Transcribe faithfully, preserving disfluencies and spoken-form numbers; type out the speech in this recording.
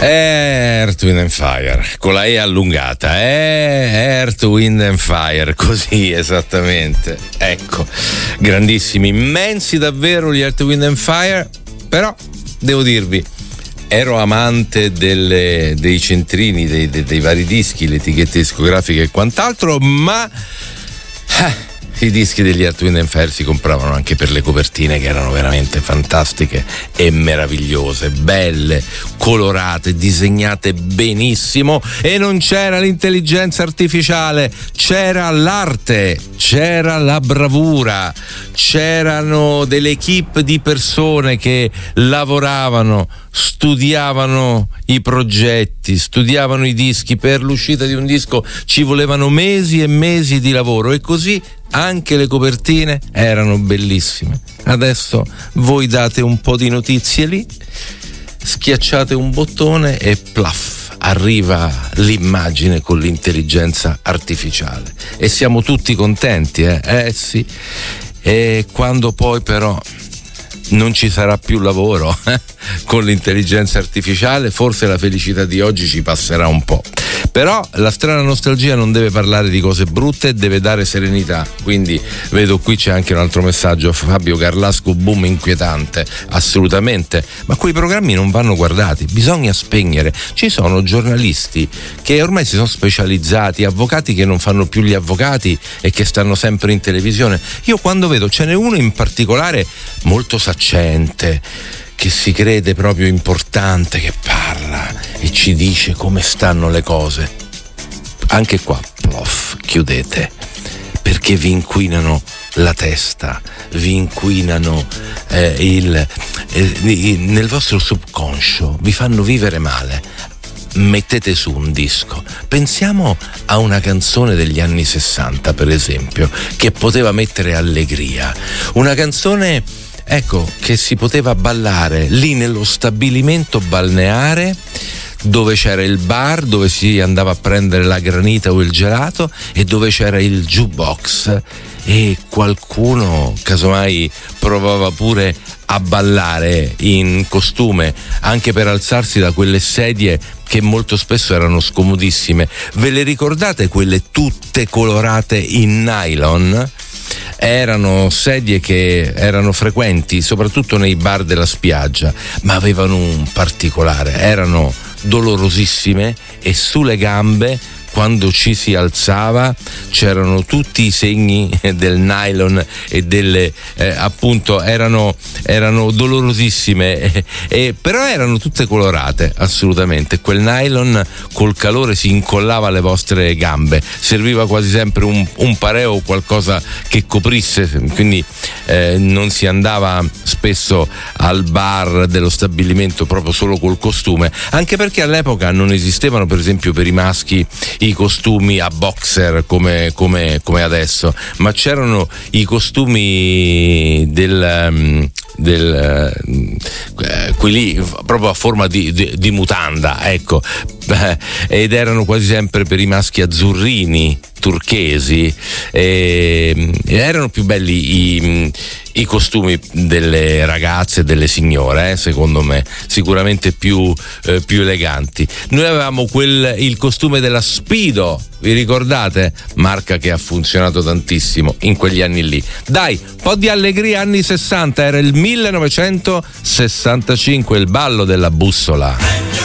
Earth, Wind and Fire, con la E allungata, eh? Earth, Wind and Fire, così esattamente. Ecco, grandissimi, immensi davvero gli Earth, Wind and Fire, però devo dirvi, ero amante delle, dei centrini, dei, dei, dei vari dischi, le etichette discografiche e quant'altro, ma eh, i dischi degli Earth, Wind and Fire si compravano anche per le copertine, che erano veramente fantastiche e meravigliose, belle, colorate, disegnate benissimo, e non c'era l'intelligenza artificiale, c'era l'arte, c'era la bravura, c'erano delle equipe di persone che lavoravano, studiavano i progetti, studiavano i dischi. Per l'uscita di un disco ci volevano mesi e mesi di lavoro, e così anche le copertine erano bellissime. Adesso voi date un po' di notizie lì, schiacciate un bottone e plaf, arriva l'immagine con l'intelligenza artificiale, e siamo tutti contenti, eh? Eh sì. E quando poi però non ci sarà più lavoro eh? con l'intelligenza artificiale, forse la felicità di oggi ci passerà un po'. Però la strana nostalgia non deve parlare di cose brutte, deve dare serenità. Quindi vedo qui c'è anche un altro messaggio: Fabio Carlasco, boom inquietante. Assolutamente, ma quei programmi non vanno guardati, bisogna spegnere. Ci sono giornalisti che ormai si sono specializzati, avvocati che non fanno più gli avvocati e che stanno sempre in televisione. Io quando vedo, ce n'è uno in particolare molto saccente, che si crede proprio importante, che parla e ci dice come stanno le cose. Anche qua, plof, chiudete, perché vi inquinano la testa, vi inquinano eh, il, eh, nel vostro subconscio, vi fanno vivere male. Mettete su un disco, pensiamo a una canzone degli anni sessanta, per esempio, che poteva mettere allegria, una canzone, ecco, che si poteva ballare lì nello stabilimento balneare, dove c'era il bar, dove si andava a prendere la granita o il gelato, e dove c'era il jukebox, e qualcuno casomai provava pure a ballare in costume, anche per alzarsi da quelle sedie che molto spesso erano scomodissime. Ve le ricordate quelle tutte colorate in nylon? Erano sedie che erano frequenti soprattutto nei bar della spiaggia, ma avevano un particolare: erano dolorosissime, e sulle gambe, quando ci si alzava, c'erano tutti i segni del nylon e delle eh, appunto erano erano dolorosissime, eh, eh, però erano tutte colorate, assolutamente. Quel nylon col calore si incollava alle vostre gambe, serviva quasi sempre un, un pareo o qualcosa che coprisse, quindi eh, non si andava spesso al bar dello stabilimento proprio solo col costume, anche perché all'epoca non esistevano, per esempio, per i maschi i costumi a boxer come, come, come adesso, ma c'erano i costumi del, del eh, quelli proprio a forma di, di, di mutanda, ecco, eh, ed erano quasi sempre per i maschi azzurrini, turchesi, e, e erano più belli i, i costumi delle ragazze e delle signore, eh, secondo me, sicuramente più, eh, più eleganti. Noi avevamo quel, il costume della Speedo, vi ricordate? Marca che ha funzionato tantissimo in quegli anni lì. Dai, un po' di allegria, anni sessanta, era il millenovecentosessantacinque, il ballo della bussola.